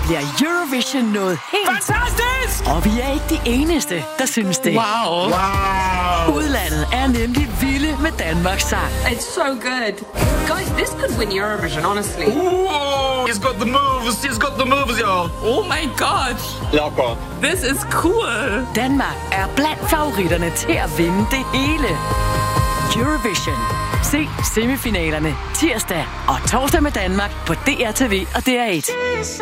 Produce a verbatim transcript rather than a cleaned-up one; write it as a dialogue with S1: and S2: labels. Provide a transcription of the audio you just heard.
S1: bliver Eurovision noget helt...
S2: Fantastisk!
S1: Og vi er ikke de eneste, der synes det.
S2: Wow. Wow.
S1: Udlandet er nemlig vilde med Danmarks sang.
S3: It's so good. Guys, this could win Eurovision, honestly.
S2: Ooh, he's got the moves. He's got the moves, y'all.
S4: Oh my god.
S2: Ja, godt.
S4: This is cool.
S1: Danmark er blandt favoritterne til at vinde det hele. Eurovision. Se semifinalerne tirsdag og torsdag med Danmark på D R T V og D R et.